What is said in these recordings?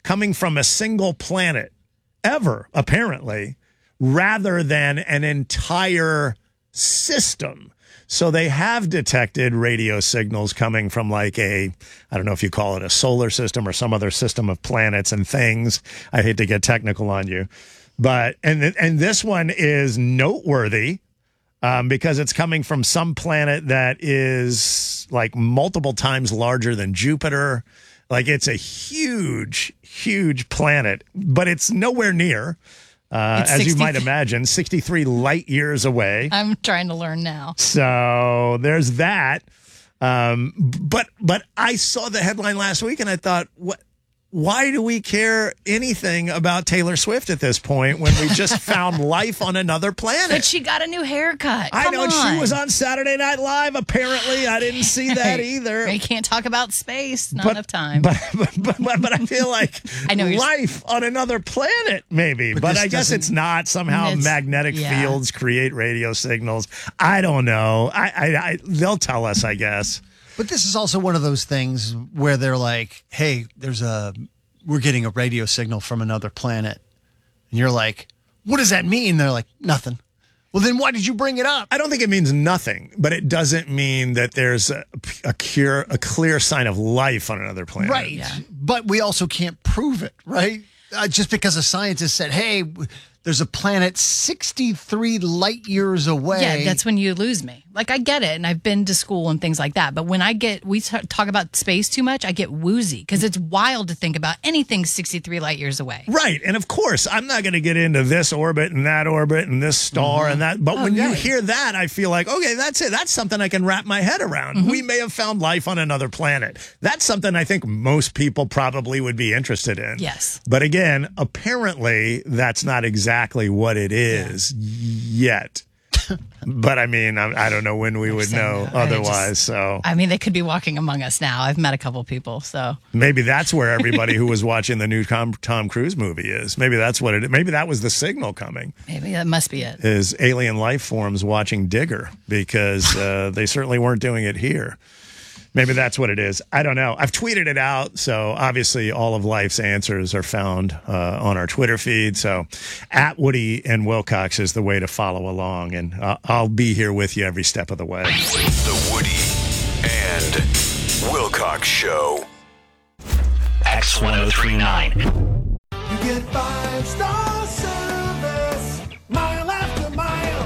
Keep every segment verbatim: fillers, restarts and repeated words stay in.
coming from a single planet ever, apparently, rather than an entire system. So they have detected radio signals coming from like a, I don't know if you call it a solar system or some other system of planets and things. I hate to get technical on you. But, and, and this one is noteworthy um, because it's coming from some planet that is like multiple times larger than Jupiter. Like it's a huge, huge planet, but it's nowhere near. Uh, as you might imagine, sixty-three light years away. I'm trying to learn now. So there's that. Um, but but I saw the headline last week and I thought, what? Why do we care anything about Taylor Swift at this point when we just found life on another planet? But she got a new haircut. I Come know, on. she was on Saturday Night Live, apparently. I didn't see that either. We can't talk about space. Not but, enough time. But, but, but, but, but I feel like I know life on another planet, maybe. But, But I guess it's not. Somehow It's- magnetic yeah. fields create radio signals. I don't know. I, I, I They'll tell us, I guess. But this is also one of those things where they're like, hey, there's a, we're getting a radio signal from another planet. And you're like, what does that mean? They're like, nothing. Well, then why did you bring it up? I don't think it means nothing, but it doesn't mean that there's a, a, cure, a clear sign of life on another planet. Right. Yeah. But we also can't prove it, right? Uh, just because a scientist said, hey, there's a planet sixty-three light years away. Yeah, that's when you lose me. Like, I get it, and I've been to school and things like that. But when I get, we t- talk about space too much, I get woozy because it's wild to think about anything sixty-three light years away. Right. And of course, I'm not going to get into this orbit and that orbit and this star Mm-hmm. and that. But Oh, when you right. hear that, I feel like, okay, that's it. That's something I can wrap my head around. Mm-hmm. We may have found life on another planet. That's something I think most people probably would be interested in. Yes. But again, apparently, that's not exactly what it is yet. But I mean, I, I don't know when we would saying know that. I otherwise. just- so I mean, they could be walking among us now. I've met a couple people, so. maybe that's where everybody who was watching the new Tom, Tom Cruise movie is. Maybe that's what it. Maybe that was the signal coming. Maybe that must be it. Is alien life forms watching Digger because uh, they certainly weren't doing it here. Maybe that's what it is. I don't know. I've tweeted it out, so obviously all of life's answers are found uh, on our Twitter feed. So at Woody and Wilcox is the way to follow along, and uh, I'll be here with you every step of the way. The Woody and Wilcox Show. X ten thirty-nine. You get five star service, mile after mile.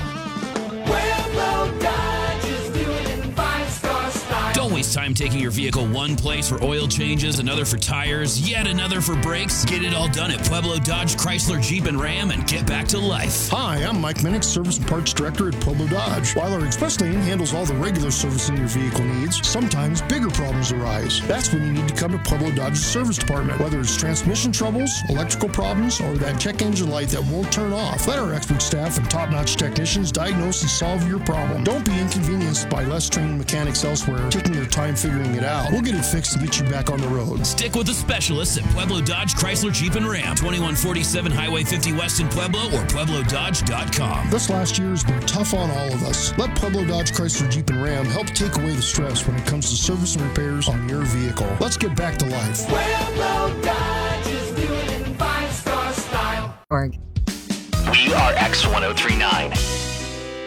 Pueblo Dodge is doing it in five star style. Don't waste time taking your vehicle one place for oil changes, another for tires, yet another for brakes. Get it all done at Pueblo Dodge, Chrysler, Jeep, and Ram and get back to life. Hi, I'm Mike Minnick, Service and Parts Director at Pueblo Dodge. While our express lane handles all the regular servicing your vehicle needs, sometimes bigger problems arise. That's when you need to come to Pueblo Dodge's service department. Whether it's transmission troubles, electrical problems, or that check engine light that won't turn off, let our expert staff and top-notch technicians diagnose and solve your problem. Don't be inconvenienced by less trained mechanics elsewhere taking their time figuring it out. We'll get it fixed and get you back on the road. Stick with the specialists at Pueblo Dodge, Chrysler, Jeep, and Ram. twenty-one forty-seven Highway fifty West in Pueblo or pueblo dodge dot com. This last year has been tough on all of us. Let Pueblo Dodge, Chrysler, Jeep, and Ram help take away the stress when it comes to service and repairs on your vehicle. Let's get back to life. Pueblo Dodge is doing it in five star style. Org. We are X ten thirty-nine.